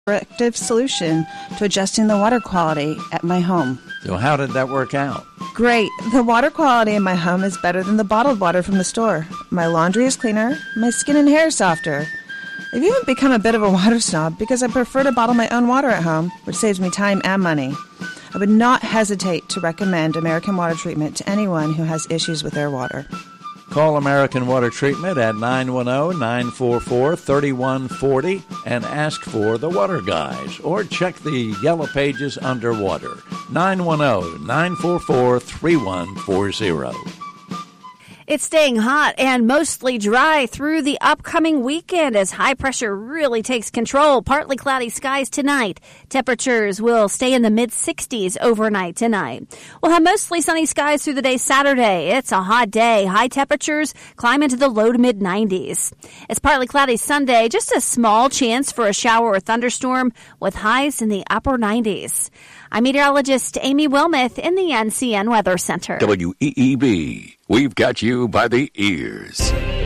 effective solution to adjusting the water quality at my home. So how did that work out? Great. The water quality in my home is better than the bottled water from the store. My laundry is cleaner. My skin and hair is softer. I've even become a bit of a water snob because I prefer to bottle my own water at home, which saves me time and money. I would not hesitate to recommend American Water Treatment to anyone who has issues with their water. Call American Water Treatment at 910-944-3140 and ask for the Water Guys, or check the Yellow Pages underwater. 910-944-3140. It's staying hot and mostly dry through the upcoming weekend as high pressure really takes control. Partly cloudy skies tonight. Temperatures will stay in the mid-60s overnight tonight. We'll have mostly sunny skies through the day Saturday. It's a hot day. High temperatures climb into the low to mid-90s. It's partly cloudy Sunday. Just a small chance for a shower or thunderstorm with highs in the upper 90s. I'm meteorologist Amy Wilmoth in the NCN Weather Center. WEEB. We've got you by the ears.